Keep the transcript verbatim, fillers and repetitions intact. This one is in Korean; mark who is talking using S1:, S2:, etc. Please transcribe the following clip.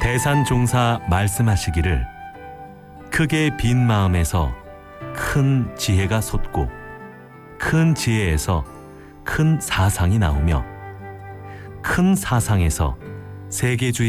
S1: 대산종사 말씀하시기를 크게 빈 마음에서 큰 지혜가 솟고 큰 지혜에서 큰 사상이 나오며 큰 사상에서 세계주의